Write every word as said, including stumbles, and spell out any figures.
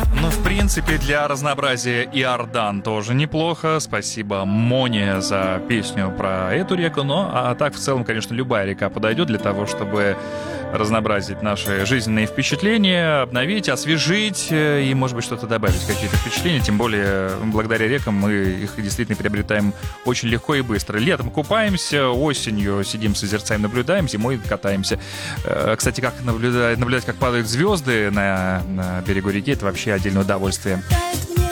Ну, в принципе, для разнообразия Иордан тоже неплохо. Спасибо Моне за песню про эту реку. Но, а так, в целом, конечно, любая река подойдет для того, чтобы разнообразить наши жизненные впечатления, обновить, освежить и, может быть, что-то добавить, какие-то впечатления. Тем более, благодаря рекам мы их действительно приобретаем очень легко и быстро. Летом купаемся, осенью сидим, созерцаем, наблюдаем, зимой катаемся. Кстати, как наблюдать, наблюдать как падают звезды на, на берегу реки, это вообще отдельное удовольствие.